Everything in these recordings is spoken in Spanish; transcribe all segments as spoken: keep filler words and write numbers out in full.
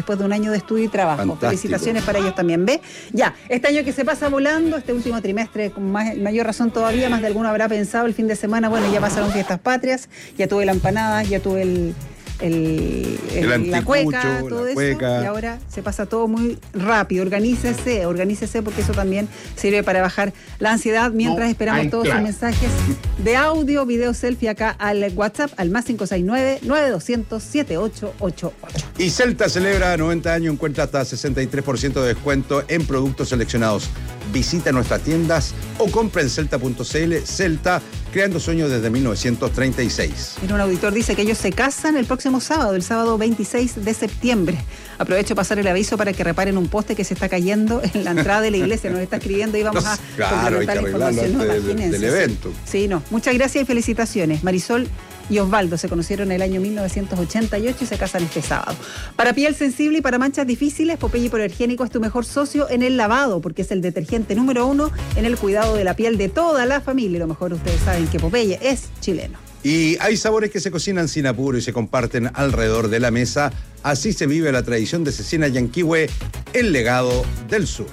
después de un año de estudio y trabajo. Fantástico. Felicitaciones para ellos también. ¿Ve? Ya, este año que se pasa volando, este último trimestre con más, mayor razón todavía, más de alguno habrá pensado el fin de semana, bueno, ya pasaron fiestas patrias, ya tuve la empanada, ya tuve el... El, el, el la cueca, todo la eso, cueca. Y ahora se pasa todo muy rápido. Organícese, organícese porque eso también sirve para bajar la ansiedad mientras no, esperamos ay, todos claro. sus mensajes de audio, video, selfie acá al WhatsApp, al más cinco seis nueve, nueve dos cero cero, siete ocho ocho ocho. Y Celta celebra noventa años, encuentra hasta sesenta y tres por ciento de descuento en productos seleccionados. Visita nuestras tiendas o compra en celta punto c l. Celta, creando sueños desde mil novecientos treinta y seis. Mira, un auditor dice que ellos se casan el próximo sábado, el sábado veintiséis de septiembre. Aprovecho pasar el aviso para que reparen un poste que se está cayendo en la entrada de la iglesia. Nos está escribiendo y vamos a claro, complementar la información. No, del, del evento. Sí, sí, no. Muchas gracias y felicitaciones. Marisol y Osvaldo se conocieron en el año mil novecientos ochenta y ocho y se casan este sábado. Para piel sensible y para manchas difíciles, Popeye Hipoalergénico es tu mejor socio en el lavado, porque es el detergente número uno en el cuidado de la piel de toda la familia. Y lo mejor, ustedes saben que Popeye es chileno. Y hay sabores que se cocinan sin apuro y se comparten alrededor de la mesa. Así se vive la tradición de Cecina Yanquihue, el legado del sur.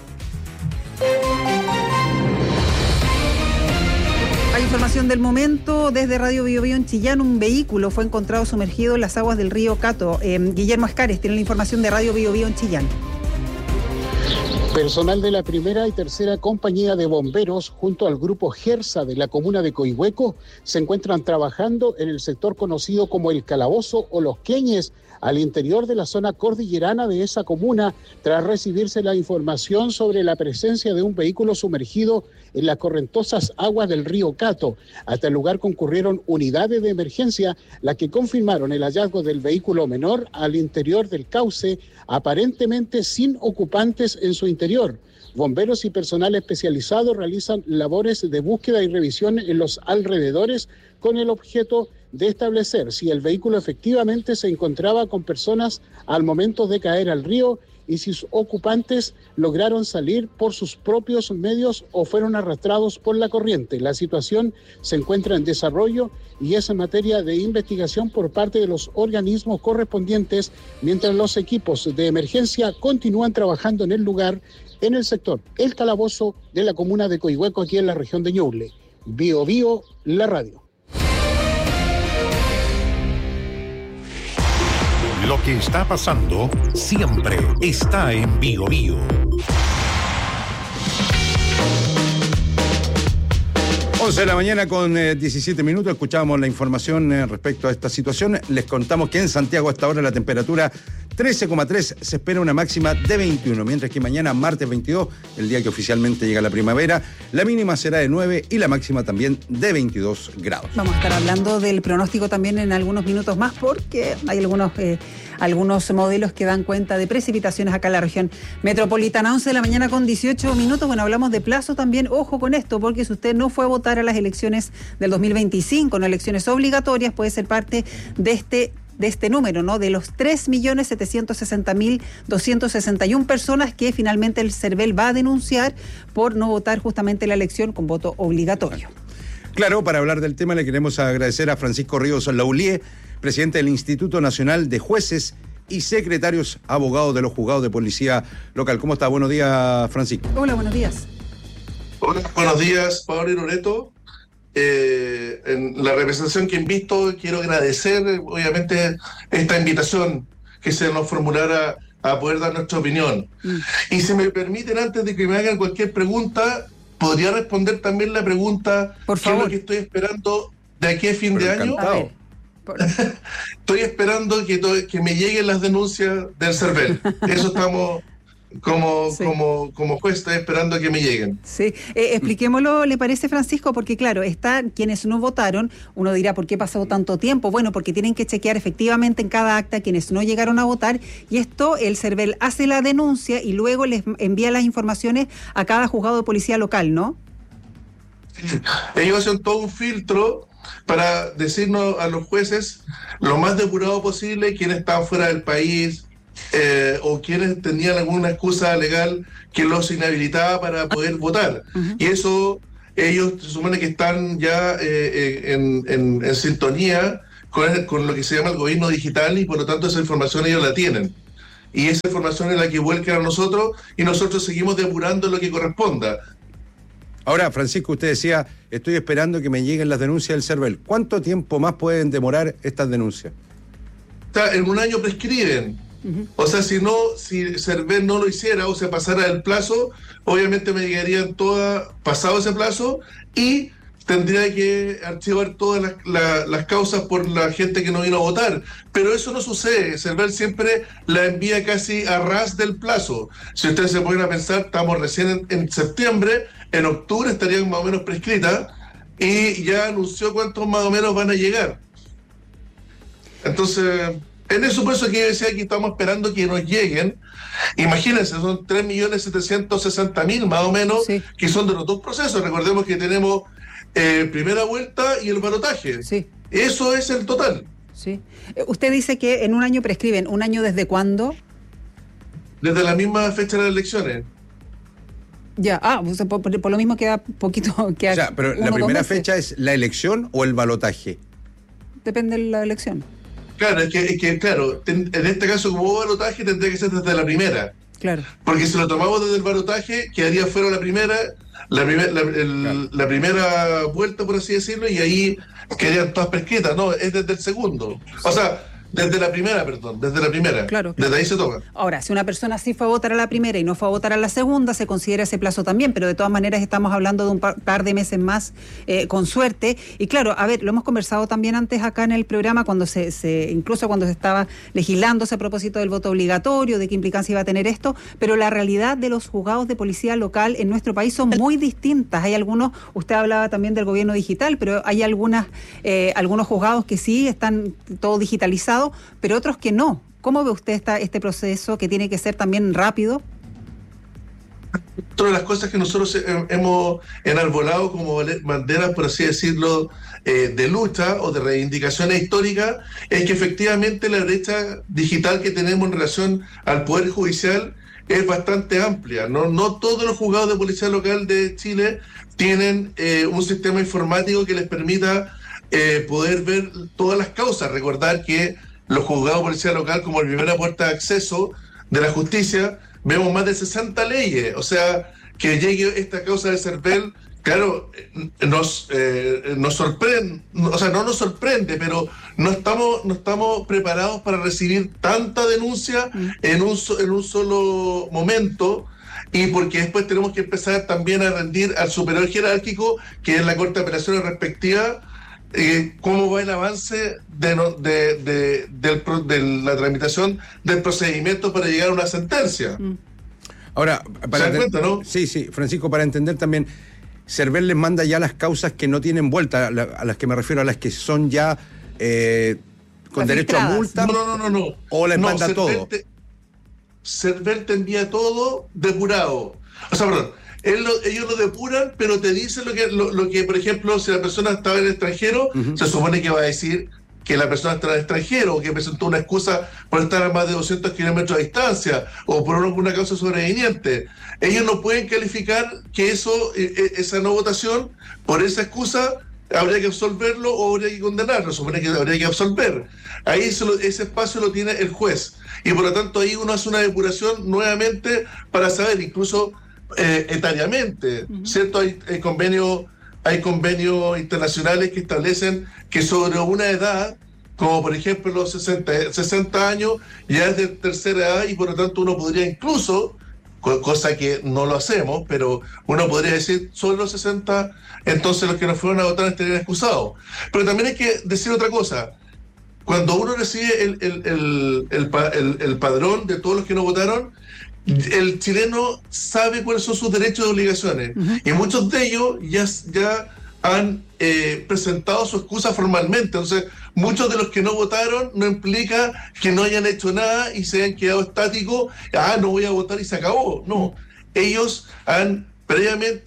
Hay información del momento desde Radio Bio Bio en Chillán. Un vehículo fue encontrado sumergido en las aguas del río Cato. Eh, Guillermo Escares tiene la información de Radio Bio Bio en Chillán. Personal de la primera y tercera compañía de bomberos junto al grupo Gersa de la comuna de Coihueco se encuentran trabajando en el sector conocido como El Calabozo o Los Queñes, al interior de la zona cordillerana de esa comuna, tras recibirse la información sobre la presencia de un vehículo sumergido en las correntosas aguas del río Cato. Hasta el lugar concurrieron unidades de emergencia, las que confirmaron el hallazgo del vehículo menor al interior del cauce, aparentemente sin ocupantes en su interior. Bomberos y personal especializado realizan labores de búsqueda y revisión en los alrededores con el objeto de establecer si el vehículo efectivamente se encontraba con personas al momento de caer al río y si sus ocupantes lograron salir por sus propios medios o fueron arrastrados por la corriente. La situación se encuentra en desarrollo y es en materia de investigación por parte de los organismos correspondientes, mientras los equipos de emergencia continúan trabajando en el lugar, en el sector El Calabozo de la comuna de Coihueco, aquí en la región de Ñuble. Bio Bio, la radio. Lo que está pasando siempre está en Bio Bio. once de la mañana con eh, diecisiete minutos, escuchábamos la información eh, respecto a esta situación. Les contamos que en Santiago a esta hora la temperatura trece coma tres, se espera una máxima de veintiuno, mientras que mañana, martes veintidós, el día que oficialmente llega la primavera, la mínima será de nueve y la máxima también de veintidós grados. Vamos a estar hablando del pronóstico también en algunos minutos más, porque hay algunos, eh, algunos modelos que dan cuenta de precipitaciones acá en la región metropolitana. once de la mañana con dieciocho minutos, bueno, hablamos de plazo también, ojo con esto, porque si usted no fue a votar a las elecciones del dos mil veinticinco, no elecciones obligatorias, puede ser parte de este de este número, ¿no? De los tres millones setecientos sesenta mil doscientas sesenta y una personas que finalmente el CERVEL va a denunciar por no votar justamente la elección con voto obligatorio. Claro, para hablar del tema le queremos agradecer a Francisco Ríos Laulié, presidente del Instituto Nacional de Jueces y secretarios abogados de los juzgados de policía local. ¿Cómo está? Buenos días, Francisco. Hola, buenos días. Hola, buenos días, Pablo y Loreto. Eh, en la representación que he visto, quiero agradecer obviamente esta invitación que se nos formulara a poder dar nuestra opinión. Mm. Y si me permiten, antes de que me hagan cualquier pregunta, podría responder también la pregunta, por favor, ¿qué es lo que estoy esperando de aquí a fin Pero de año? Por... Estoy esperando que, to- que me lleguen las denuncias del CERVEL. Eso estamos... Como, sí. como, como juez, estoy esperando a que me lleguen. Sí, eh, expliquémoslo, ¿le parece, Francisco? Porque claro, está quienes no votaron, uno dirá, ¿por qué pasó tanto tiempo? Bueno, porque tienen que chequear efectivamente en cada acta quienes no llegaron a votar, y esto el CERVEL hace la denuncia y luego les envía las informaciones a cada juzgado de policía local, ¿no? Sí. Ellos hacen todo un filtro para decirnos a los jueces lo más depurado posible quiénes están fuera del país, Eh, o quienes tenían alguna excusa legal que los inhabilitaba para poder votar. Uh-huh. Y eso, ellos se supone que están ya eh, en, en, en sintonía con, el, con lo que se llama el gobierno digital, y por lo tanto esa información ellos la tienen. y esa información es la que vuelcan a nosotros y nosotros seguimos depurando lo que corresponda. Ahora, Francisco, usted decía, estoy esperando que me lleguen las denuncias del CERVEL. ¿Cuánto tiempo más pueden demorar estas denuncias? O sea, en un año prescriben. Uh-huh. O sea, si no, si CERVEL no lo hiciera o se pasara el plazo, obviamente me llegarían todas, pasado ese plazo, y tendría que archivar todas las, la, las causas por la gente que no vino a votar. Pero eso no sucede. CERVEL siempre la envía casi a ras del plazo. Si ustedes se ponen a pensar, estamos recién en, en septiembre, en octubre estarían más o menos prescritas y ya anunció cuántos más o menos van a llegar. Entonces, en eso por eso que yo decía que estamos esperando que nos lleguen. Imagínense, son tres millones setecientos sesenta mil más o menos, sí, que son de los dos procesos. Recordemos que tenemos eh, primera vuelta y el balotaje. Sí. Eso es el total. Sí. Usted dice que en un año prescriben. ¿Un año desde cuándo? Desde la misma fecha de las elecciones. Ya, ah, o sea, por, por lo mismo queda poquito. Queda o sea, pero uno, la primera fecha es la elección o el balotaje. Depende de la elección. Claro, es que, es que claro, ten, en este caso, como hubo balotaje, tendría que ser desde la primera. Claro. Porque si lo tomamos desde el balotaje, quedaría fuera la primera, la, primer, la, el, claro. la primera vuelta, por así decirlo, y ahí quedarían todas prescritas. No, es desde el segundo. O sea, desde la primera, perdón, desde la primera. Claro, claro. Desde ahí se toma. Ahora, si una persona sí fue a votar a la primera y no fue a votar a la segunda, se considera ese plazo también, pero de todas maneras estamos hablando de un par, par de meses más, eh, con suerte. Y claro, a ver, lo hemos conversado también antes acá en el programa, cuando se, se incluso cuando se estaba legislándose a propósito del voto obligatorio, de qué implicancia iba a tener esto, pero la realidad de los juzgados de policía local en nuestro país son muy distintas. Hay algunos, usted hablaba también del gobierno digital, pero hay algunas, eh, algunos juzgados que sí están todo digitalizado, pero otros que no. ¿Cómo ve usted esta, este proceso que tiene que ser también rápido? Otra de las cosas que nosotros hemos enarbolado como banderas, por así decirlo, eh, de lucha o de reivindicaciones históricas, es que efectivamente la brecha digital que tenemos en relación al Poder Judicial es bastante amplia. No, no todos los juzgados de policía local de Chile tienen eh, un sistema informático que les permita eh, poder ver todas las causas. Recordar que los juzgados de policía local, como la primera puerta de acceso de la justicia, vemos más de sesenta leyes. O sea, que llegue esta causa de CERVEL, claro, nos, eh, nos sorprende, o sea, no nos sorprende, pero no estamos, no estamos preparados para recibir tanta denuncia en un, en un solo momento. Y porque después tenemos que empezar también a rendir al superior jerárquico, que es la Corte de Apelaciones respectiva, Eh, cómo va el avance de, no, de, de, de, de la tramitación del procedimiento para llegar a una sentencia. Mm. Ahora, para ¿se dan cuenta, no? Sí, sí, Francisco, para entender también, CERVEL les manda ya las causas que no tienen vuelta, a, a las que me refiero, a las que son ya eh, con las derecho a multa. No, no, no, no. O les no, manda CERVEL todo. Te, CERVEL te envía todo depurado. O sea, perdón. Él lo, ellos lo depuran, pero te dicen lo que, lo, lo que, por ejemplo, si la persona estaba en el extranjero, uh-huh, se supone que va a decir que la persona está en el extranjero, o que presentó una excusa por estar a más de doscientos kilómetros de distancia, o por alguna causa sobreviniente. Ellos no pueden calificar que eso, eh, esa no votación, por esa excusa, habría que absolverlo o habría que condenarlo. Se supone que habría que absolver. Ahí se lo, ese espacio lo tiene el juez. Y por lo tanto ahí uno hace una depuración nuevamente para saber, incluso Eh, etariamente, uh-huh, ¿cierto? Hay, hay convenios hay convenios internacionales que establecen que sobre una edad, como por ejemplo los sesenta, sesenta años, ya es de tercera edad y por lo tanto uno podría incluso, cosa que no lo hacemos, pero uno podría decir, sobre los sesenta, entonces los que no fueron a votar estarían excusados. Pero también hay que decir otra cosa. Cuando uno recibe el, el, el, el, el, el padrón de todos los que no votaron, el chileno sabe cuáles son sus derechos y obligaciones. Uh-huh. Y muchos de ellos ya, ya han eh, presentado su excusa formalmente. Entonces, muchos de los que no votaron no implica que no hayan hecho nada y se hayan quedado estáticos. Ah, no voy a votar y se acabó. No. Ellos han previamente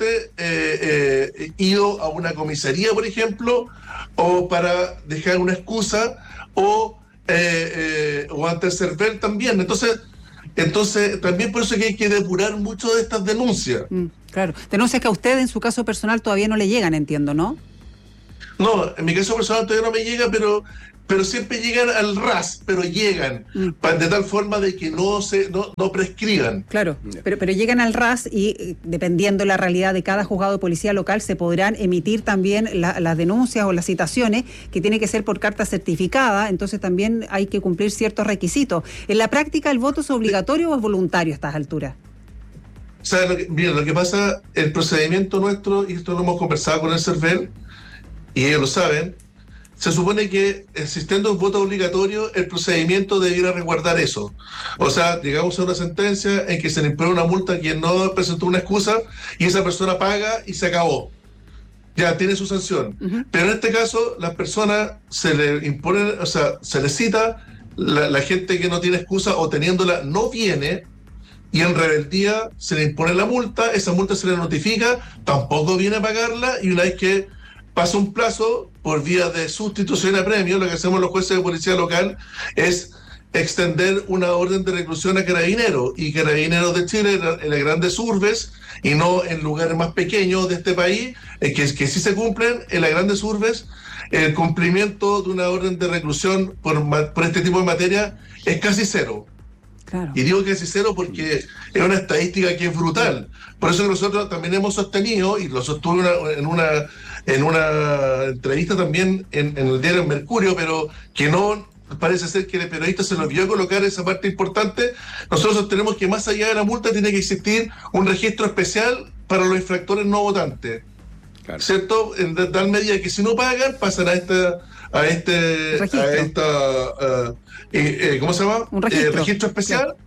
eh, eh, ido a una comisaría, por ejemplo, o para dejar una excusa, o, eh, eh, o ante el CERVEL también. Entonces, Entonces, también por eso que hay que depurar mucho de estas denuncias. Mm, claro. Denuncias que a usted, en su caso personal, todavía no le llegan, entiendo, ¿no? No, en mi caso personal todavía no me llega, pero pero siempre llegan al ras, pero llegan, mm. de tal forma de que no se no, no prescriban. Claro, pero, pero llegan al ras y dependiendo la realidad de cada juzgado de policía local se podrán emitir también la, las denuncias o las citaciones, que tiene que ser por carta certificada, entonces también hay que cumplir ciertos requisitos. En la práctica, ¿el voto es obligatorio o es voluntario a estas alturas? O sea, lo que, mira, lo que pasa, el procedimiento nuestro, y esto lo hemos conversado con el CERVEL, y ellos lo saben, se supone que existiendo un voto obligatorio, el procedimiento debiera resguardar eso. O sea, llegamos a una sentencia en que se le impone una multa a quien no presentó una excusa y esa persona paga y se acabó. Ya tiene su sanción. Uh-huh. Pero en este caso, las personas se le impone, o sea, se le cita, la, la gente que no tiene excusa o teniéndola no viene, y en rebeldía se le impone la multa, esa multa se le notifica, tampoco viene a pagarla, y una vez que pasa un plazo, por vía de sustitución a premio, lo que hacemos los jueces de policía local es extender una orden de reclusión a Carabineros, y Carabineros de Chile en las grandes urbes y no en lugares más pequeños de este país, eh, que, que sí se cumplen en las grandes urbes. El cumplimiento de una orden de reclusión por, por este tipo de materia es casi cero. Claro. Y digo casi cero porque es una estadística que es brutal. Por eso que nosotros también hemos sostenido, y lo sostuve una, en una en una entrevista también en, en el diario Mercurio, pero que no parece ser que el periodista se lo olvidó colocar esa parte importante. Nosotros sostenemos que más allá de la multa tiene que existir un registro especial para los infractores no votantes. Claro. ¿Cierto? En tal medida que si no pagan, pasan a esta a este registro. a esta uh, eh, eh, ¿cómo se llama? Un registro, eh, registro especial. Claro.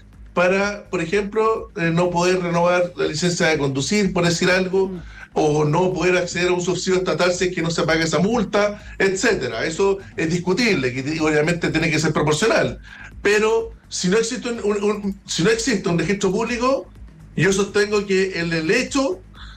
Para, por ejemplo, eh, no poder renovar la licencia de conducir, por decir algo, mm. o no poder acceder a un subsidio estatal si es que no se paga esa multa, etcétera. Eso es discutible, que obviamente tiene que ser proporcional. Pero si no existe un, un, un, si no existe un registro público, yo sostengo que el, el hecho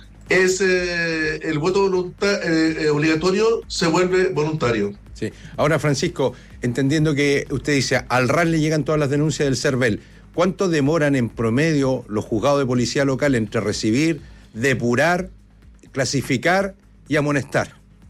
es eh, el voto voluntar, eh, eh, obligatorio se vuelve voluntario. Sí. Ahora, Francisco, entendiendo que usted dice, al R A S le llegan todas las denuncias del CERVEL, ¿cuánto demoran en promedio los juzgados de policía local entre recibir, depurar, clasificar y amonestar?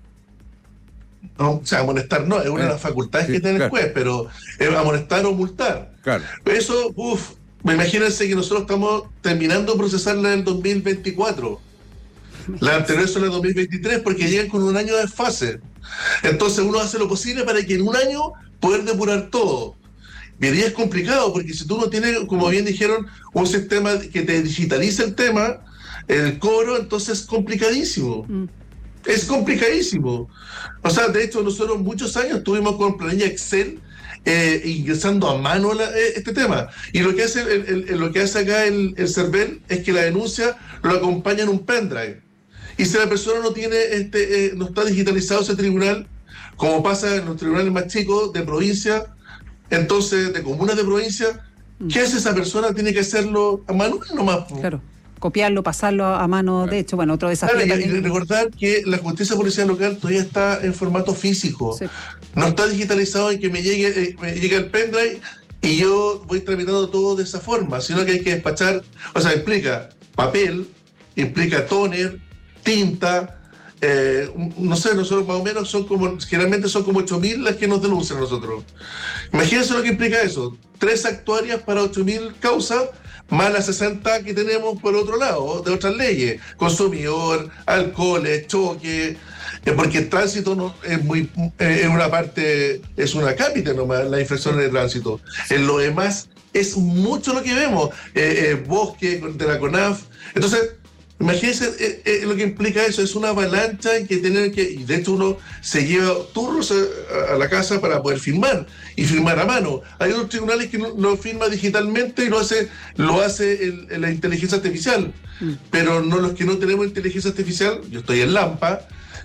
No, o sea, amonestar no, es una eh, de las facultades sí, que tiene claro. el juez, pero es amonestar o multar. Claro. Eso, uff, imagínense que nosotros estamos terminando de procesarla en el dos mil veinticuatro. La anterior son el dos mil veintitrés porque llegan con un año de desfase. Entonces uno hace lo posible para que en un año poder depurar todo. Bien, y es complicado porque si tú no tienes, como bien dijeron, un sistema que te digitalice el tema, el cobro, entonces es complicadísimo. Mm. Es complicadísimo. O sea, de hecho, nosotros muchos años estuvimos con planilla Excel eh, ingresando a mano la, eh, este tema. Y lo que hace, el, el, el, lo que hace acá el, el CERVEL es que la denuncia lo acompaña en un pendrive. Y si la persona no tiene este, eh, no está digitalizado ese tribunal, como pasa en los tribunales más chicos de provincia, entonces de comunas de provincia, ¿qué hace esa persona? Tiene que hacerlo a mano nomás. Claro, copiarlo, pasarlo a mano, claro. De hecho, bueno, otro desafío. Claro, y, y recordar que la justicia policial local todavía está en formato físico, sí. No está digitalizado en que me llegue, eh, me llegue el pendrive y yo voy tramitando todo de esa forma, sino que hay que despachar, o sea, implica papel, implica tóner, tinta, eh, no sé, nosotros más o menos son como, generalmente son como ocho mil las que nos denuncian nosotros. Imagínense lo que implica eso, tres actuarias para ocho mil causas, más las sesenta que tenemos por otro lado, de otras leyes, consumidor, alcoholes, choque, eh, porque el tránsito no, es muy, eh, es una parte, es una cápita nomás, las infracciones de tránsito. En lo demás es mucho lo que vemos, eh, eh, bosque de la CONAF, entonces imagínense eh, eh, lo que implica eso, es una avalancha en que tener que, y de hecho uno se lleva turnos a, a la casa para poder firmar y firmar a mano. Hay otros tribunales que no, lo firma digitalmente y lo hace, lo hace el, el, la inteligencia artificial, mm. pero no los que no tenemos inteligencia artificial, yo estoy en Lampa,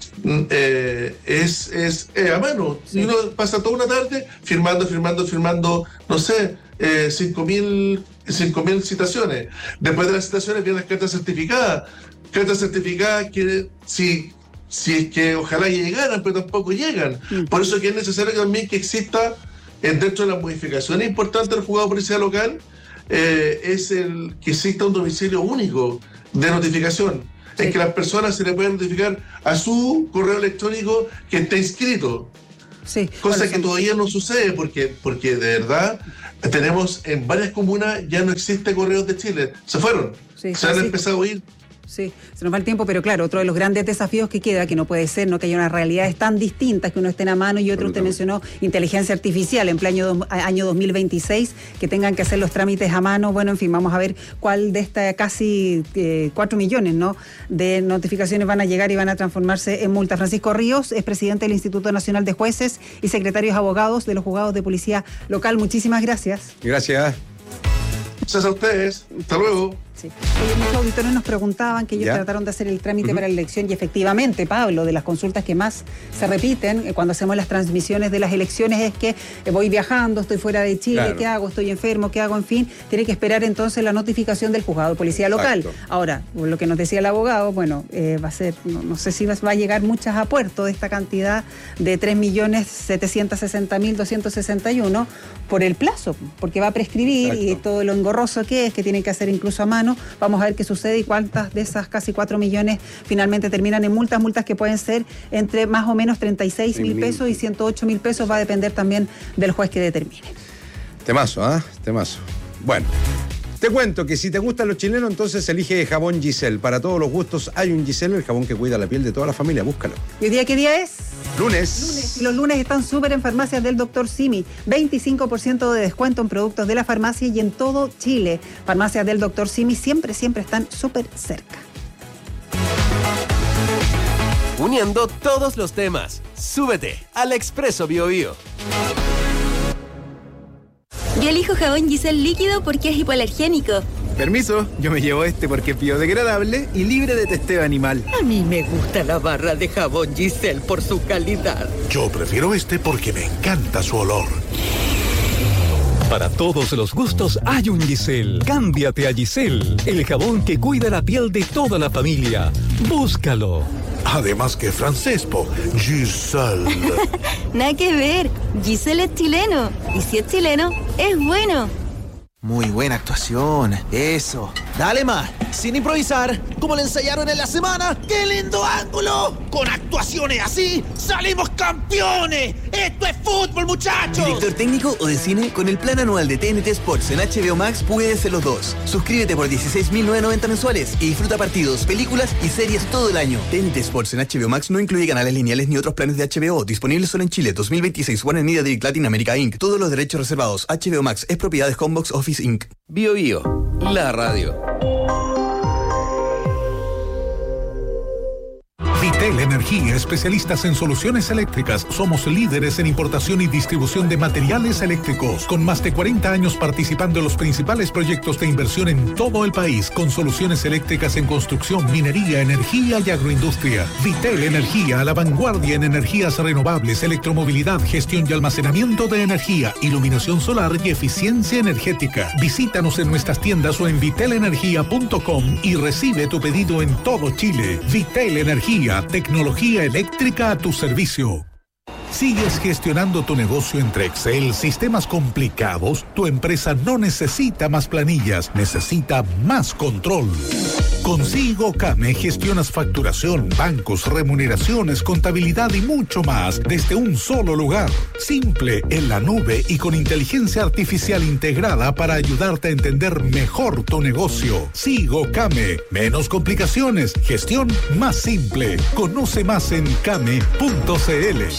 eh, es, es eh, a mano, sí. Y uno pasa toda una tarde firmando, firmando, firmando, no sé, eh, cinco mil citaciones. Después de las citaciones vienen las cartas certificadas. Cartas certificadas que si, si es que ojalá llegaran, pero tampoco llegan. Mm. Por eso que es necesario también que exista, eh, dentro de las modificaciones importantes del juzgado de policía local, eh, es el que exista un domicilio único de notificación. Sí. Es que las personas se le pueden notificar a su correo electrónico que esté inscrito. Sí. Cosa Bueno, que todavía no sucede porque, porque de verdad tenemos en varias comunas ya no existe Correos de Chile. Se fueron. Sí, se han sí. empezado a ir. Sí, se nos va el tiempo, pero claro, otro de los grandes desafíos que queda, que no puede ser, ¿no? Que haya unas realidades tan distintas, que uno esté a mano y otro, usted mencionó inteligencia artificial en pleno año dos mil veintiséis, que tengan que hacer los trámites a mano. Bueno, en fin, vamos a ver cuál de estas casi eh, cuatro millones, ¿no? de notificaciones van a llegar y van a transformarse en multa. Francisco Ríos es presidente del Instituto Nacional de Jueces y secretarios abogados de los juzgados de policía local. Muchísimas gracias. Gracias. Gracias a ustedes. Hasta luego. Sí. Oye, muchos auditores nos preguntaban que ellos ¿Ya? trataron de hacer el trámite uh-huh. para la elección y efectivamente, Pablo, de las consultas que más se repiten eh, cuando hacemos las transmisiones de las elecciones es que eh, voy viajando, estoy fuera de Chile, claro. ¿Qué hago? Estoy enfermo, ¿qué hago? En fin, tiene que esperar entonces la notificación del juzgado de policía local. Exacto. Ahora, lo que nos decía el abogado, bueno, eh, va a ser, no, no sé si va, va a llegar muchas a puerto de esta cantidad de tres millones setecientos sesenta mil doscientos sesenta y uno por el plazo, porque va a prescribir. Exacto. Y todo lo engorroso que es, que tienen que hacer incluso a mano. Vamos a ver qué sucede y cuántas de esas casi cuatro millones finalmente terminan en multas, multas que pueden ser entre más o menos treinta y seis mil pesos y ciento ocho mil pesos, va a depender también del juez que determine. Temazo, ¿ah? ¿eh? Temazo. Bueno, te cuento que si te gustan los chilenos, entonces elige jabón Giselle. Para todos los gustos hay un Giselle, el jabón que cuida la piel de toda la familia, búscalo. ¿Y hoy día qué día es? Lunes. Lunes. Y los lunes están súper en farmacias del doctor Simi. veinticinco por ciento de descuento en productos de la farmacia y en todo Chile. Farmacias del doctor Simi siempre, siempre están súper cerca. Uniendo todos los temas. Súbete al Expreso Bio Bio. Yo elijo jabón Giselle líquido porque es hipoalergénico. Permiso, yo me llevo este porque es biodegradable y libre de testeo animal. A mí me gusta la barra de jabón Giselle por su calidad. Yo prefiero este porque me encanta su olor. Para todos los gustos hay un Giselle. Cámbiate a Giselle, el jabón que cuida la piel de toda la familia. Búscalo. Además que francesco, Giselle. Nada que ver, Giselle es chileno. Y si es chileno, es bueno. Muy buena actuación, eso. Dale más, sin improvisar, como le ensayaron en la semana. ¡Qué lindo ángulo! Con actuaciones así, ¡salimos campeones! ¡Esto es fútbol, muchachos! Director técnico o de cine, con el plan anual de T N T Sports en H B O Max puedes ser los dos. Suscríbete por dieciséis mil novecientos noventa mensuales y disfruta partidos, películas y series todo el año. T N T Sports en H B O Max no incluye canales lineales ni otros planes de H B O. Disponibles solo en Chile. dos mil veintiséis. Warner Media Direct Latin America incorporated. Todos los derechos reservados. H B O Max es propiedad de Homebox Office incorporated. Bio Bio, la radio. Vitel Energía, especialistas en soluciones eléctricas. Somos líderes en importación y distribución de materiales eléctricos, con más de cuarenta años participando en los principales proyectos de inversión en todo el país, con soluciones eléctricas en construcción, minería, energía y agroindustria. Vitel Energía, a la vanguardia en energías renovables, electromovilidad, gestión y almacenamiento de energía, iluminación solar y eficiencia energética. Visítanos en nuestras tiendas o en vitel energía punto com y recibe tu pedido en todo Chile. Vitel Energía, tecnología eléctrica a tu servicio. ¿Sigues gestionando tu negocio entre Excel, sistemas complicados? Tu empresa no necesita más planillas, necesita más control. Con SIGOCAME gestionas facturación, bancos, remuneraciones, contabilidad y mucho más desde un solo lugar. Simple, en la nube y con inteligencia artificial integrada para ayudarte a entender mejor tu negocio. SIGOCAME, menos complicaciones, gestión más simple. Conoce más en came punto c l.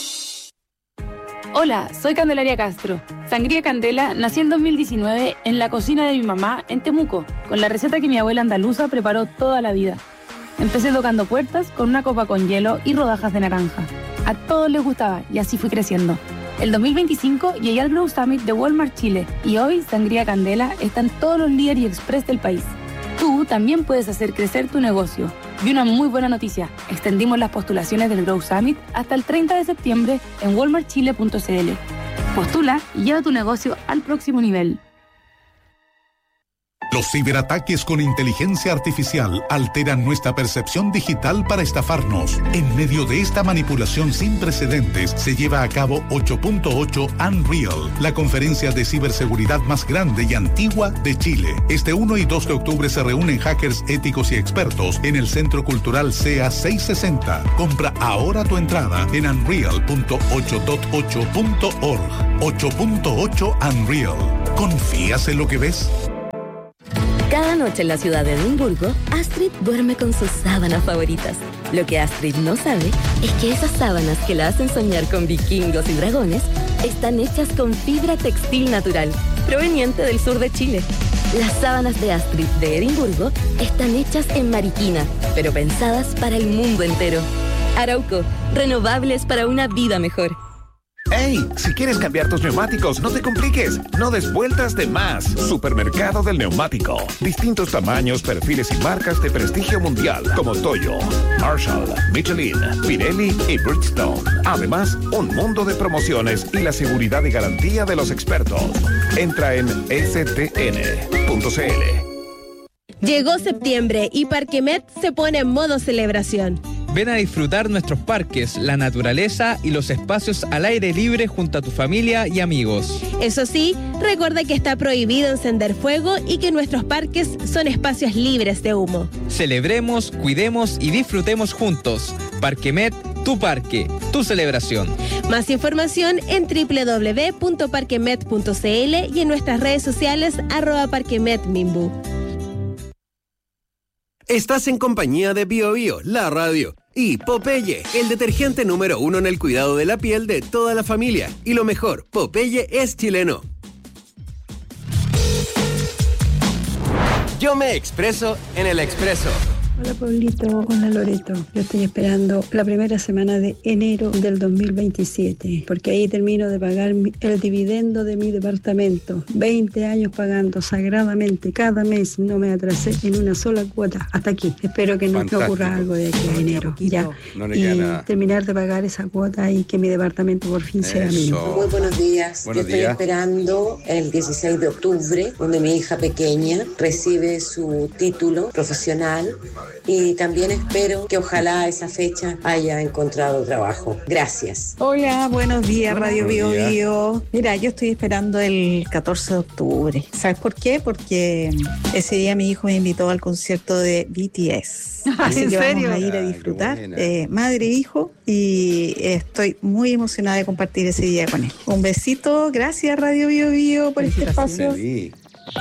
Hola, soy Candelaria Castro. Sangría Candela nací en dos mil diecinueve en la cocina de mi mamá en Temuco, con la receta que mi abuela andaluza preparó toda la vida. Empecé tocando puertas con una copa con hielo y rodajas de naranja. A todos les gustaba y así fui creciendo. El dos mil veinticinco llegué al Grow Summit de Walmart Chile y hoy Sangría Candela está en todos los líderes y express del país. Tú también puedes hacer crecer tu negocio. Y una muy buena noticia, extendimos las postulaciones del Grow Summit hasta el treinta de septiembre en walmart chile punto c l. Postula y lleva tu negocio al próximo nivel. Los ciberataques con inteligencia artificial alteran nuestra percepción digital para estafarnos. En medio de esta manipulación sin precedentes, se lleva a cabo ocho punto ocho Unreal, la conferencia de ciberseguridad más grande y antigua de Chile. Este uno y dos de octubre se reúnen hackers éticos y expertos en el Centro Cultural C E A seiscientos sesenta. Compra ahora tu entrada en unreal punto ocho punto ocho punto org. ocho punto ocho Unreal. ¿Confías en lo que ves? Cada noche en la ciudad de Edimburgo, Astrid duerme con sus sábanas favoritas. Lo que Astrid no sabe es que esas sábanas que la hacen soñar con vikingos y dragones están hechas con fibra textil natural, proveniente del sur de Chile. Las sábanas de Astrid de Edimburgo están hechas en Mariquina, pero pensadas para el mundo entero. Arauco, renovables para una vida mejor. ¡Hey! Si quieres cambiar tus neumáticos, no te compliques. No des vueltas de más. Supermercado del Neumático. Distintos tamaños, perfiles y marcas de prestigio mundial, como Toyo, Marshall, Michelin, Pirelli y Bridgestone. Además, un mundo de promociones y la seguridad y garantía de los expertos. Entra en s t n punto c l. Llegó septiembre y Parquemet se pone en modo celebración. Ven a disfrutar nuestros parques, la naturaleza y los espacios al aire libre junto a tu familia y amigos. Eso sí, recuerda que está prohibido encender fuego y que nuestros parques son espacios libres de humo. Celebremos, cuidemos y disfrutemos juntos. Parquemet, tu parque, tu celebración. Más información en doble u doble u doble u punto parquemet punto c l y en nuestras redes sociales arroba parquemetmimbu. Estás en compañía de Bio Bio, la radio, y Popeye, el detergente número uno en el cuidado de la piel de toda la familia. Y lo mejor, Popeye es chileno. Yo me expreso en el Expreso. Hola Pablito, hola Loreto. Yo estoy esperando la primera semana de enero del dos mil veintisiete, porque ahí termino de pagar el dividendo de mi departamento. veinte años pagando sagradamente cada mes, no me atrasé en una sola cuota. Hasta aquí. Espero que no me ocurra algo de aquí a enero. Ya. No le y queda nada. Terminar de pagar esa cuota y que mi departamento por fin sea mío. Muy buenos días. Buenos Yo estoy días. esperando el dieciséis de octubre, donde mi hija pequeña recibe su título profesional. Y también espero que ojalá a esa fecha haya encontrado trabajo. Gracias. Hola, buenos días, Hola. Radio Buenos Bio días. Bio. Mira, yo estoy esperando el catorce de octubre. ¿Sabes por qué? Porque ese día mi hijo me invitó al concierto de B T S. Así ¿En que serio? vamos a ir a Ah, qué disfrutar, buena. eh, madre e hijo, y estoy muy emocionada de compartir ese día con él. Un besito, gracias Radio Bio Bio por este espacio. Sí.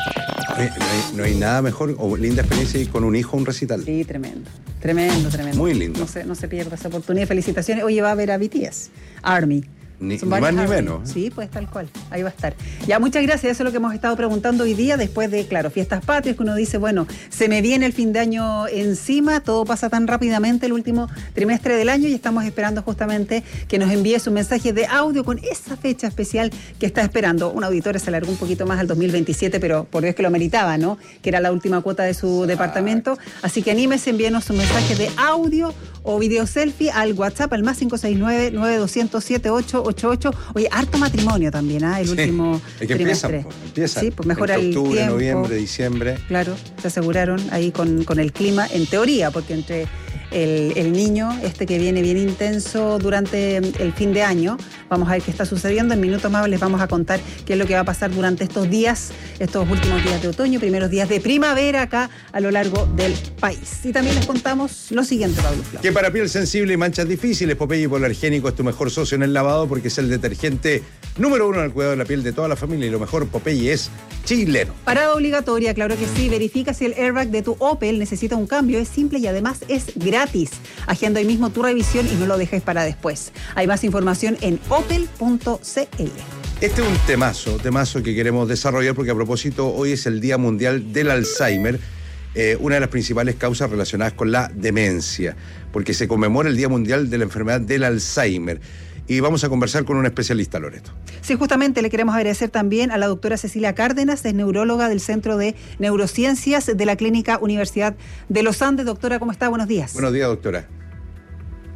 Oye, No hay, no hay nada mejor o linda experiencia ir con un hijo a un recital. Sí, tremendo. Tremendo, tremendo. Muy lindo. No se, no se pierda esa oportunidad. Felicitaciones. Oye, va a ver a B T S. Army. Ni, Son ni más varios ni Army. menos. Sí, pues tal cual. Ahí va a estar. Ya, muchas gracias. Eso es lo que hemos estado preguntando hoy día, después de, claro, fiestas patrias, que uno dice, bueno, se me viene el fin de año encima, todo pasa tan rápidamente el último trimestre del año y estamos esperando justamente que nos envíe su mensaje de audio con esa fecha especial que está esperando. Un auditorio se alargó un poquito más al dos mil veintisiete, pero por Dios que lo meritaba, ¿no? Que era la última cuota de su departamento. Así que anímese, envíenos su mensaje de audio o video selfie al WhatsApp, al más cinco seis nueve, nueve dos cero cero, siete ocho ocho ocho. Oye, harto matrimonio también, ¿ah? El Sí, último es que trimestre. empiezan, pues, empiezan. Sí, pues mejora Entre el octubre, tiempo. noviembre, diciembre. Claro, se aseguraron ahí con, con el clima, en teoría, porque entre el, el niño, este que viene bien intenso durante el fin de año, vamos a ver qué está sucediendo. En minutos más les vamos a contar qué es lo que va a pasar durante estos días, estos últimos días de otoño, primeros días de primavera acá a lo largo del país. Y también les contamos lo siguiente, Pablo Flores. Que para piel sensible y manchas difíciles, Popeye Hipoalergénico es tu mejor socio en el lavado porque es el detergente número uno en el cuidado de la piel de toda la familia y lo mejor, Popeye es chileno. Parada obligatoria, claro que sí. Verifica si el airbag de tu Opel necesita un cambio. Es simple y además es gratis. Agenda hoy mismo tu revisión y no lo dejes para después. Hay más información en opel punto c l. Este es un temazo, temazo que queremos desarrollar porque a propósito hoy es el Día Mundial del Alzheimer, eh, una de las principales causas relacionadas con la demencia, porque se conmemora el Día Mundial de la Enfermedad del Alzheimer. Y vamos a conversar con un especialista, Loreto. Sí, justamente le queremos agradecer también a la doctora Cecilia Cárdenas, es neuróloga del Centro de Neurociencias de la Clínica Universidad de los Andes. Doctora, ¿cómo está? Buenos días. Buenos días, doctora.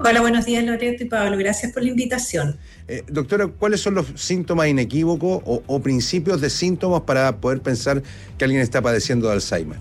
Hola, buenos días Loreto y Pablo, gracias por la invitación. Eh, doctora, ¿cuáles son los síntomas inequívocos o, o principios de síntomas para poder pensar que alguien está padeciendo de Alzheimer?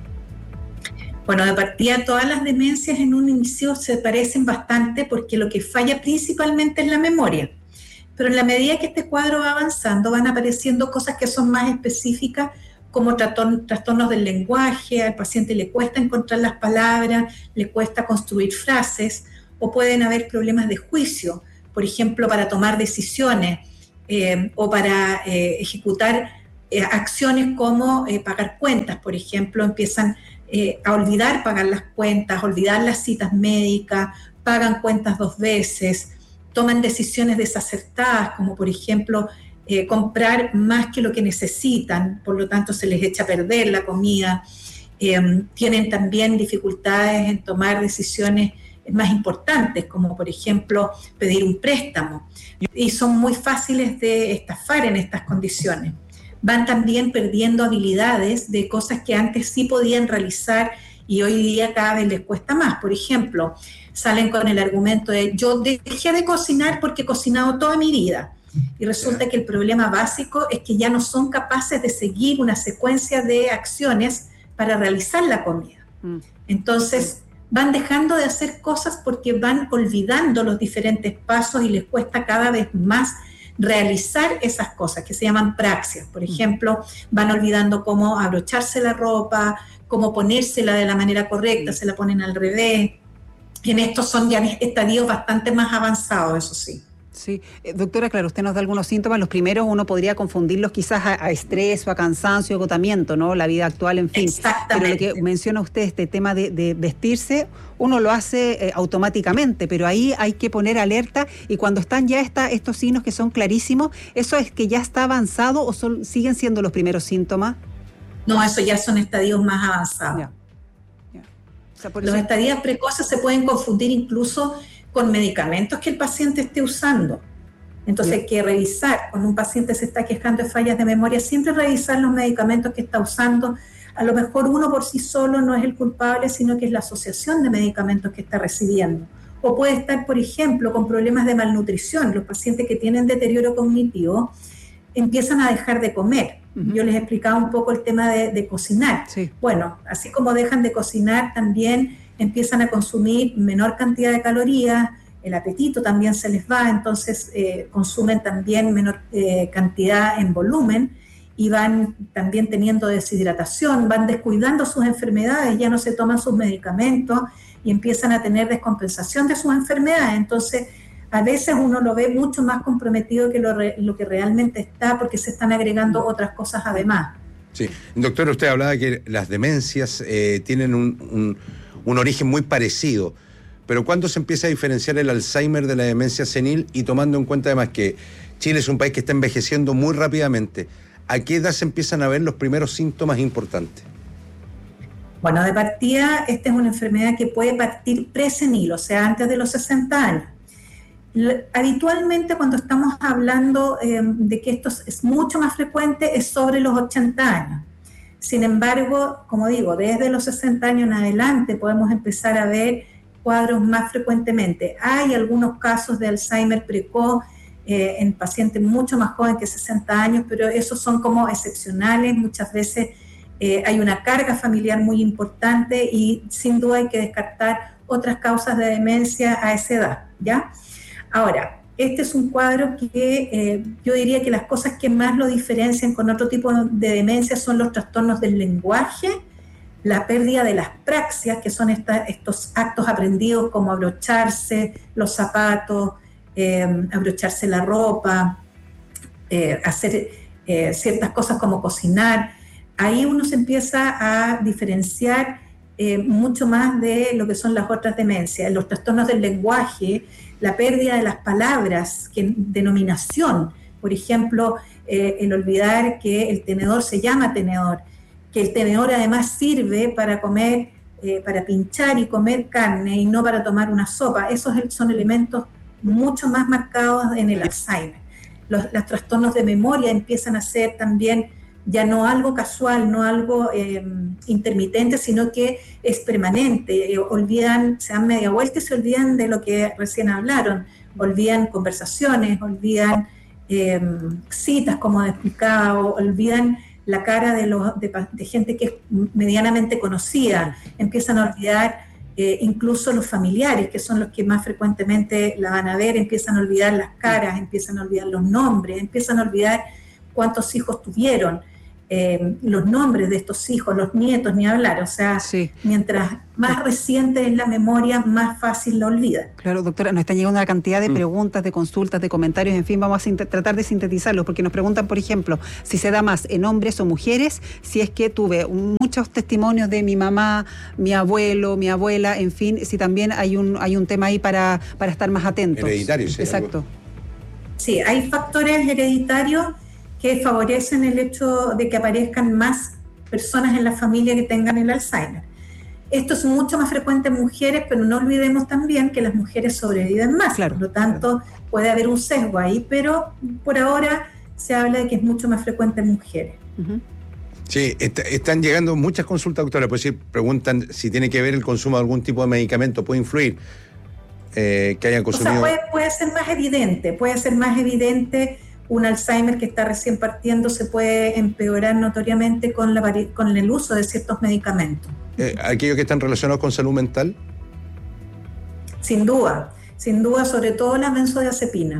Bueno, de partida todas las demencias en un inicio se parecen bastante porque lo que falla principalmente es la memoria. Pero en la medida que este cuadro va avanzando van apareciendo cosas que son más específicas como trastornos del lenguaje, al paciente le cuesta encontrar las palabras, le cuesta construir frases, o pueden haber problemas de juicio, por ejemplo, para tomar decisiones eh, o para eh, ejecutar eh, acciones como eh, pagar cuentas, por ejemplo, empiezan eh, a olvidar pagar las cuentas, olvidar las citas médicas, pagan cuentas dos veces, toman decisiones desacertadas, como por ejemplo, Eh, comprar más que lo que necesitan, por lo tanto se les echa a perder la comida, eh, tienen también dificultades en tomar decisiones más importantes, como por ejemplo pedir un préstamo, y son muy fáciles de estafar en estas condiciones. Van también perdiendo habilidades de cosas que antes sí podían realizar y hoy día cada vez les cuesta más. Por ejemplo, salen con el argumento de yo dejé de cocinar porque he cocinado toda mi vida. Y resulta que el problema básico es que ya no son capaces de seguir una secuencia de acciones para realizar la comida. Entonces, van dejando de hacer cosas porque van olvidando los diferentes pasos y les cuesta cada vez más realizar esas cosas que se llaman praxias. Por ejemplo, van olvidando cómo abrocharse la ropa, cómo ponérsela de la manera correcta, se la ponen al revés. En estos son ya estadios bastante más avanzados, eso sí. Sí, eh, doctora, claro, usted nos da algunos síntomas. Los primeros uno podría confundirlos quizás a, a estrés o a cansancio, agotamiento, ¿no? La vida actual, en fin. Exactamente. Pero lo que menciona usted, este tema de, de vestirse, uno lo hace eh, automáticamente, pero ahí hay que poner alerta y cuando están ya esta, estos signos que son clarísimos, ¿eso es que ya está avanzado o son, siguen siendo los primeros síntomas? No, eso ya son estadios más avanzados. Ya. Ya. O sea, por Los eso... estadios precoces se pueden confundir incluso con medicamentos que el paciente esté usando. Entonces hay que revisar, cuando un paciente se está quejando de fallas de memoria, siempre revisar los medicamentos que está usando. A lo mejor uno por sí solo no es el culpable, sino que es la asociación de medicamentos que está recibiendo. O puede estar, por ejemplo, con problemas de malnutrición. Los pacientes que tienen deterioro cognitivo empiezan a dejar de comer. Uh-huh. Yo les explicaba un poco el tema de, de cocinar. Sí. Bueno, así como dejan de cocinar, también empiezan a consumir menor cantidad de calorías, el apetito también se les va, entonces eh, consumen también menor eh, cantidad en volumen y van también teniendo deshidratación, van descuidando sus enfermedades, ya no se toman sus medicamentos y empiezan a tener descompensación de sus enfermedades. Entonces, a veces uno lo ve mucho más comprometido que lo, re, lo que realmente está porque se están agregando otras cosas además. Sí, doctor, usted hablaba que las demencias eh, tienen un... un un origen muy parecido, pero ¿cuándo se empieza a diferenciar el Alzheimer de la demencia senil? Y tomando en cuenta además que Chile es un país que está envejeciendo muy rápidamente, ¿a qué edad se empiezan a ver los primeros síntomas importantes? Bueno, de partida, esta es una enfermedad que puede partir presenil, o sea, antes de los sesenta años. Habitualmente cuando estamos hablando eh, de que esto es mucho más frecuente es sobre los ochenta años. Sin embargo, como digo, desde los sesenta años en adelante podemos empezar a ver cuadros más frecuentemente. Hay algunos casos de Alzheimer precoz eh, en pacientes mucho más jóvenes que sesenta años, pero esos son como excepcionales. Muchas veces eh, hay una carga familiar muy importante y sin duda hay que descartar otras causas de demencia a esa edad, ¿ya? Ahora, este es un cuadro que eh, yo diría que las cosas que más lo diferencian con otro tipo de demencia son los trastornos del lenguaje, la pérdida de las praxias, que son esta, estos actos aprendidos como abrocharse los zapatos, eh, abrocharse la ropa, eh, hacer eh, ciertas cosas como cocinar. Ahí uno se empieza a diferenciar eh, mucho más de lo que son las otras demencias. Los trastornos del lenguaje, la pérdida de las palabras, que, denominación, por ejemplo, eh, el olvidar que el tenedor se llama tenedor, que el tenedor además sirve para comer, eh, para pinchar y comer carne y no para tomar una sopa. Esos son elementos mucho más marcados en el Alzheimer. Los, los trastornos de memoria empiezan a ser también ya no algo casual, no algo eh, intermitente, sino que es permanente. Eh, olvidan, se dan media vuelta y se olvidan de lo que recién hablaron, olvidan conversaciones, olvidan eh, citas, como explicaba, o olvidan la cara de, los, de, de gente que es medianamente conocida, empiezan a olvidar eh, incluso los familiares, que son los que más frecuentemente la van a ver, empiezan a olvidar las caras, empiezan a olvidar los nombres, empiezan a olvidar cuántos hijos tuvieron, eh, los nombres de estos hijos, los nietos, ni hablar. O sea, sí. mientras más reciente es la memoria, más fácil la olvida. Claro, doctora, nos están llegando una cantidad de mm. preguntas, de consultas, de comentarios, en fin, vamos a tratar de sintetizarlos, porque nos preguntan, por ejemplo, si se da más en hombres o mujeres, si es que tuve muchos testimonios de mi mamá, mi abuelo, mi abuela, en fin, si también hay un hay un tema ahí para, para estar más atentos. Hereditario, sí. Exacto. Sí, hay factores hereditarios que favorecen el hecho de que aparezcan más personas en la familia que tengan el Alzheimer. Esto es mucho más frecuente en mujeres, pero no olvidemos también que las mujeres sobreviven más. Claro, por lo tanto, claro. puede haber un sesgo ahí, pero por ahora se habla de que es mucho más frecuente en mujeres. Uh-huh. Sí, est- están llegando muchas consultas, doctora, pues sí, preguntan si tiene que ver el consumo de algún tipo de medicamento, puede influir eh, que hayan consumido... O sea, puede, puede ser más evidente, puede ser más evidente. Un Alzheimer que está recién partiendo se puede empeorar notoriamente con, la, con el uso de ciertos medicamentos. Eh, ¿Aquellos que están relacionados con salud mental? Sin duda, sin duda, sobre todo la benzodiazepina.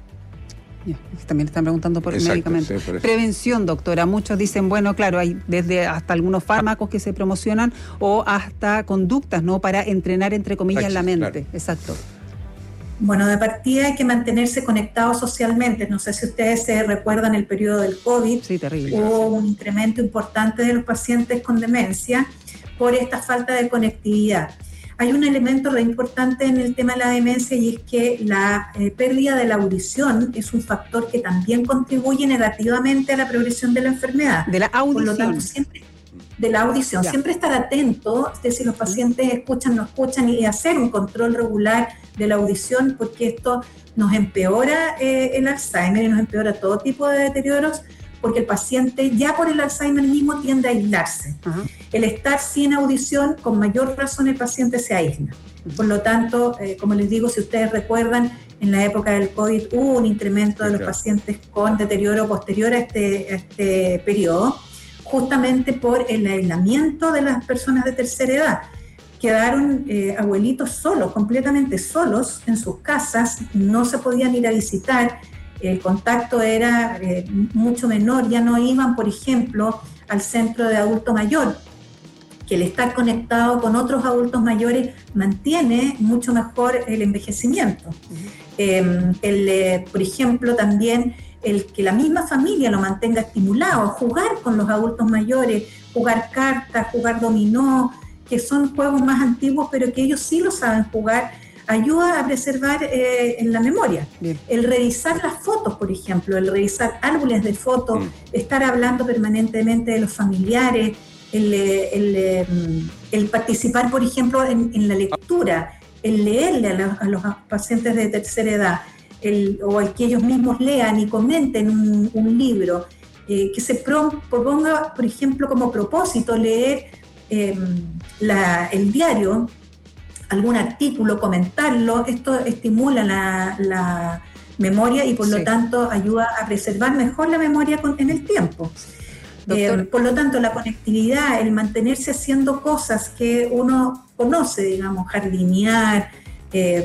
También están preguntando por Exacto, medicamentos. Sí, por Prevención, doctora. Muchos dicen, bueno, claro, hay desde hasta algunos fármacos que se promocionan o hasta conductas, ¿no? Para entrenar, entre comillas, Exacto, la mente. Claro. Exacto. Bueno, de partida hay que mantenerse conectados socialmente. No sé si ustedes se recuerdan el periodo del COVID. Sí, terrible. Hubo un incremento importante de los pacientes con demencia por esta falta de conectividad. Hay un elemento re importante en el tema de la demencia y es que la eh, pérdida de la audición es un factor que también contribuye negativamente a la progresión de la enfermedad. De la audición. Por lo tanto, siempre... de la audición, ya. siempre estar atento de si los pacientes escuchan, no escuchan y hacer un control regular de la audición, porque esto nos empeora eh, el Alzheimer y nos empeora todo tipo de deterioros, porque el paciente ya por el Alzheimer mismo tiende a aislarse. Uh-huh. El estar sin audición, con mayor razón el paciente se aísla. Uh-huh. Por lo tanto, eh, como les digo, si ustedes recuerdan, en la época del COVID hubo un incremento de los claro. pacientes con deterioro posterior a este, a este periodo, justamente por el aislamiento de las personas de tercera edad. Quedaron eh, abuelitos solos, completamente solos en sus casas, no se podían ir a visitar, el contacto era eh, mucho menor, ya no iban, por ejemplo, al centro de adulto mayor, que el estar conectado con otros adultos mayores mantiene mucho mejor el envejecimiento. Uh-huh. Eh, el, eh, por ejemplo, también el que la misma familia lo mantenga estimulado, jugar con los adultos mayores, jugar cartas, jugar dominó, que son juegos más antiguos, pero que ellos sí lo saben jugar, ayuda a preservar eh, en la memoria. Bien. El revisar las fotos, por ejemplo, el revisar álbumes de fotos, mm. estar hablando permanentemente de los familiares, el, el, el participar, por ejemplo, en, en la lectura, el leerle a, la, a los pacientes de tercera edad, el, o el que ellos mismos lean y comenten un, un libro, eh, que se proponga, por ejemplo, como propósito leer eh, la, el diario, algún artículo, comentarlo. Esto estimula la, la memoria y por sí. lo tanto ayuda a preservar mejor la memoria con, en el tiempo. Eh, por lo tanto, la conectividad, el mantenerse haciendo cosas que uno conoce, digamos, jardinear, eh,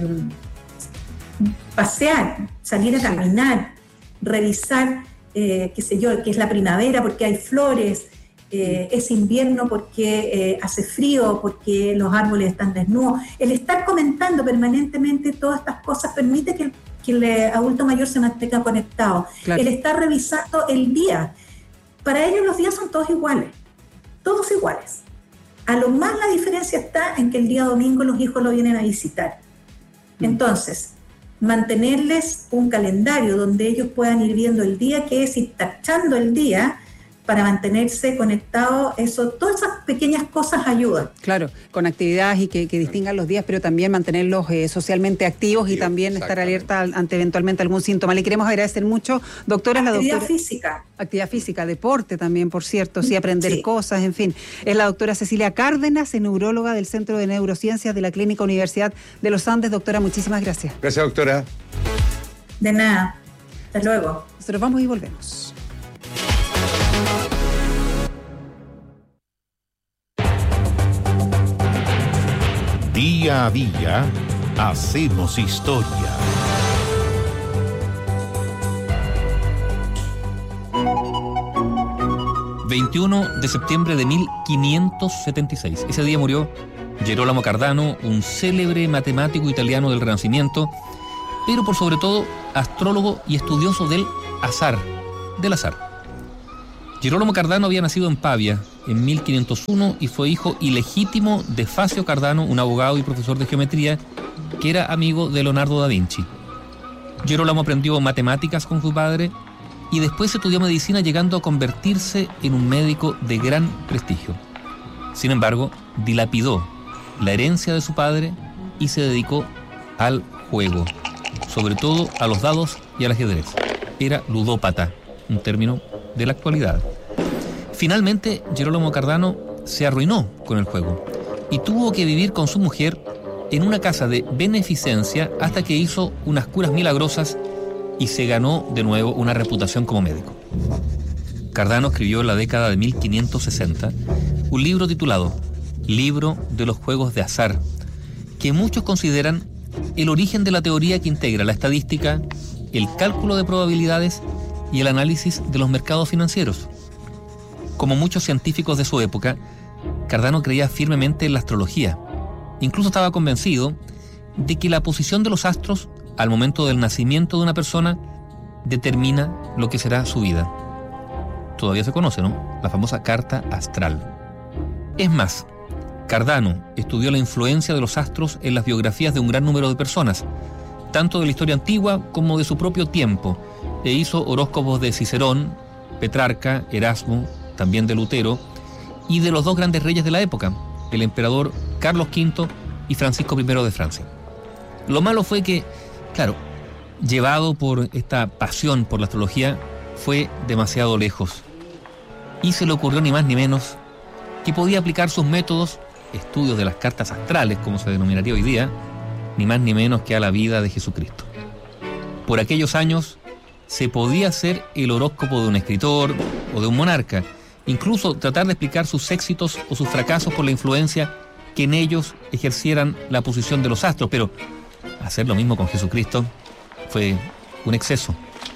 pasear, salir a caminar, revisar, eh, qué sé yo, que es la primavera porque hay flores, eh, es invierno porque eh, hace frío, porque los árboles están desnudos. El estar comentando permanentemente todas estas cosas permite que el, que el adulto mayor se mantenga conectado. Claro. El estar revisando el día. Para ellos los días son todos iguales, todos iguales. A lo más la diferencia está en que el día domingo los hijos lo vienen a visitar. Entonces, mantenerles un calendario donde ellos puedan ir viendo el día que es, ir tachando el día, para mantenerse conectado, eso, todas esas pequeñas cosas ayudan. Claro, con actividades y que, que distingan los días, pero también mantenerlos eh, socialmente activos y sí, también estar alerta ante eventualmente algún síntoma. Le queremos agradecer mucho, doctora, la doctora. Actividad física. Actividad física, deporte también, por cierto, sí, aprender sí. cosas, en fin. Es la doctora Cecilia Cárdenas, neuróloga del Centro de Neurociencias de la Clínica Universidad de los Andes. Doctora, muchísimas gracias. Gracias, doctora. De nada. Hasta luego. Nosotros vamos y volvemos. Día a día, hacemos historia. veintiuno de septiembre de mil quinientos setenta y seis. Ese día murió Gerolamo Cardano, un célebre matemático italiano del Renacimiento, pero por sobre todo astrólogo y estudioso del azar, del azar. Gerolamo Cardano había nacido en Pavia en mil quinientos uno y fue hijo ilegítimo de Facio Cardano, un abogado y profesor de geometría que era amigo de Leonardo da Vinci. Gerolamo aprendió matemáticas con su padre y después estudió medicina, llegando a convertirse en un médico de gran prestigio. Sin embargo, dilapidó la herencia de su padre y se dedicó al juego, sobre todo a los dados y al ajedrez. Era ludópata, un término de la actualidad. Finalmente, Gerolamo Cardano se arruinó con el juego y tuvo que vivir con su mujer en una casa de beneficencia hasta que hizo unas curas milagrosas y se ganó de nuevo una reputación como médico. Cardano escribió en la década de mil quinientos sesenta un libro titulado Libro de los Juegos de Azar, que muchos consideran el origen de la teoría que integra la estadística, el cálculo de probabilidades y el análisis de los mercados financieros. Como muchos científicos de su época, Cardano creía firmemente en la astrología. Incluso estaba convencido de que la posición de los astros al momento del nacimiento de una persona determina lo que será su vida. Todavía se conoce, ¿no? La famosa carta astral. Es más, Cardano estudió la influencia de los astros en las biografías de un gran número de personas, tanto de la historia antigua como de su propio tiempo, e hizo horóscopos de Cicerón, Petrarca, Erasmo, también de Lutero, y de los dos grandes reyes de la época, el emperador Carlos quinto y Francisco primero de Francia. Lo malo fue que, claro, llevado por esta pasión por la astrología, fue demasiado lejos, y se le ocurrió ni más ni menos que podía aplicar sus métodos, estudios de las cartas astrales, como se denominaría hoy día, ni más ni menos que a la vida de Jesucristo. Por aquellos años se podía hacer el horóscopo de un escritor o de un monarca, incluso tratar de explicar sus éxitos o sus fracasos por la influencia que en ellos ejercieran la posición de los astros, pero hacer lo mismo con Jesucristo fue un exceso.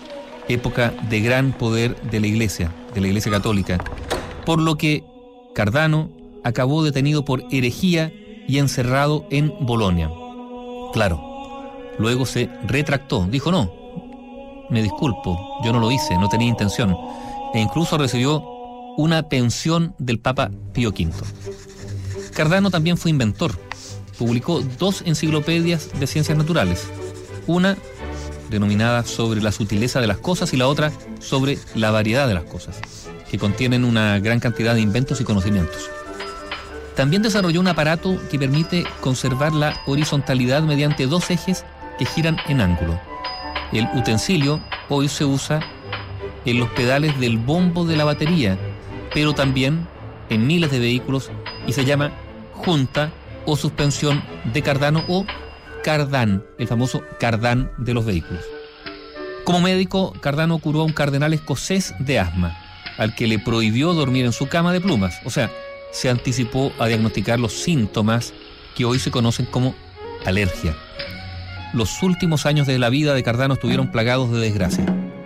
Época de gran poder de la Iglesia, de la Iglesia Católica, por lo que Cardano acabó detenido por herejía y encerrado en Bolonia. Claro, luego se retractó, dijo no, me disculpo, yo no lo hice, no tenía intención, e incluso recibió una pensión del Papa Pío quinto. Cardano también fue inventor. Publicó dos enciclopedias de ciencias naturales, una denominada Sobre la sutileza de las cosas y la otra Sobre la variedad de las cosas, que contienen una gran cantidad de inventos y conocimientos. También desarrolló un aparato que permite conservar la horizontalidad mediante dos ejes que giran en ángulo. El utensilio hoy se usa en los pedales del bombo de la batería, pero también en miles de vehículos, y se llama junta o suspensión de Cardano o cardán, el famoso cardán de los vehículos. Como médico, Cardano curó a un cardenal escocés de asma, al que le prohibió dormir en su cama de plumas, o sea, se anticipó a diagnosticar los síntomas que hoy se conocen como alergia. Los últimos años de la vida de Cardano estuvieron plagados de desgracia.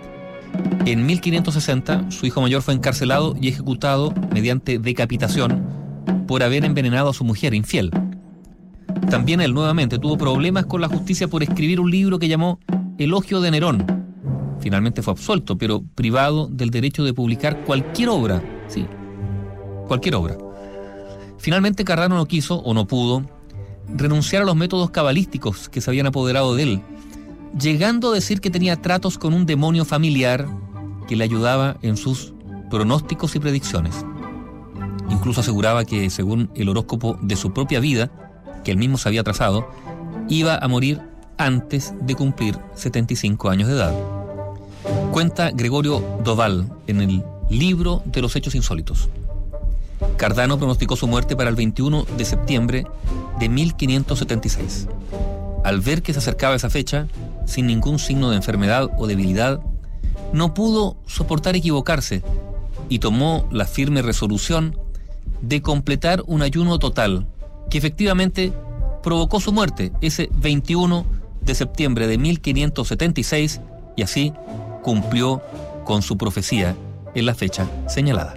En mil quinientos sesenta, su hijo mayor fue encarcelado y ejecutado mediante decapitación por haber envenenado a su mujer infiel. También él nuevamente tuvo problemas con la justicia por escribir un libro que llamó Elogio de Nerón. Finalmente fue absuelto, pero privado del derecho de publicar cualquier obra. Sí, cualquier obra. Finalmente Cardano no quiso, o no pudo, renunciar a los métodos cabalísticos que se habían apoderado de él, llegando a decir que tenía tratos con un demonio familiar que le ayudaba en sus pronósticos y predicciones. Incluso aseguraba que, según el horóscopo de su propia vida, que él mismo se había trazado, iba a morir antes de cumplir setenta y cinco años de edad. Cuenta Gregorio Doval en el libro de los hechos insólitos. Cardano pronosticó su muerte para el veintiuno de septiembre de mil quinientos setenta y seis. Al ver que se acercaba esa fecha, sin ningún signo de enfermedad o debilidad, no pudo soportar equivocarse y tomó la firme resolución de completar un ayuno total que efectivamente provocó su muerte ese veintiuno de septiembre de mil quinientos setenta y seis, y así cumplió con su profecía en la fecha señalada.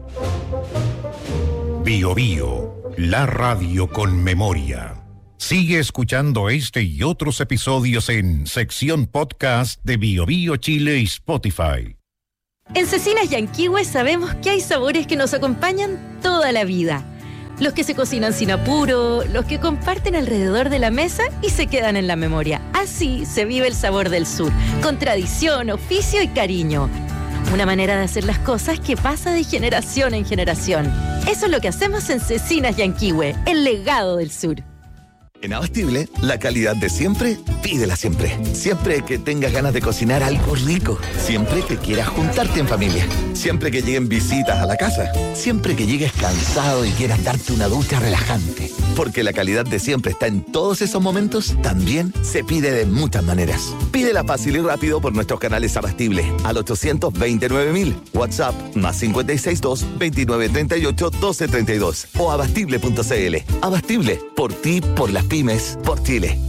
Bio Bio, la radio con memoria. Sigue escuchando este y otros episodios en sección podcast de Bio Bio Chile y Spotify. En Cecinas Yanquihue sabemos que hay sabores que nos acompañan toda la vida. Los que se cocinan sin apuro, los que comparten alrededor de la mesa y se quedan en la memoria. Así se vive el sabor del sur, con tradición, oficio y cariño. Una manera de hacer las cosas que pasa de generación en generación. Eso es lo que hacemos en Cecinas Yanquihue, el legado del sur. En Abastible, la calidad de siempre, pídela siempre. Siempre que tengas ganas de cocinar algo rico. Siempre que quieras juntarte en familia. Siempre que lleguen visitas a la casa. Siempre que llegues cansado y quieras darte una ducha relajante. Porque la calidad de siempre está en todos esos momentos, también se pide de muchas maneras. Pídela fácil y rápido por nuestros canales Abastible al ochocientos veintinueve mil, WhatsApp más cinco seis dos, veintinueve treinta y ocho, doce treinta y dos o abastible punto cl. Abastible, por ti, por las pymes, por Chile.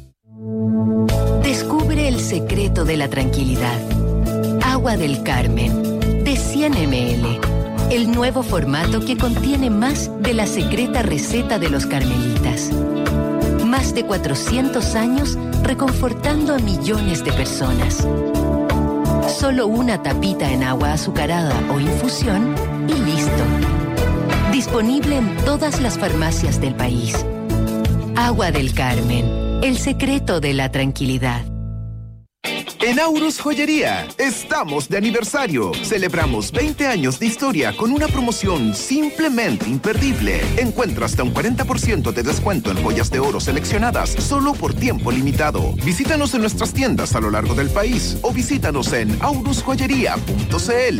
Descubre el secreto de la tranquilidad. Agua del Carmen, de cien mililitros. El nuevo formato que contiene más de la secreta receta de los carmelitas. Más de cuatrocientos años reconfortando a millones de personas. Solo una tapita en agua azucarada o infusión y listo. Disponible en todas las farmacias del país. Agua del Carmen, el secreto de la tranquilidad. En Aurus Joyería, estamos de aniversario. Celebramos veinte años de historia con una promoción simplemente imperdible. Encuentra hasta un cuarenta por ciento de descuento en joyas de oro seleccionadas solo por tiempo limitado. Visítanos en nuestras tiendas a lo largo del país o visítanos en aurus joyería punto cl.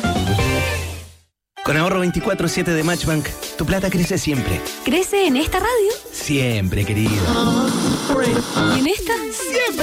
Con ahorro veinticuatro siete de Matchbank, tu plata crece siempre. ¿Crece en esta radio? Siempre, querido. ¿Y en esta? ¡Siempre!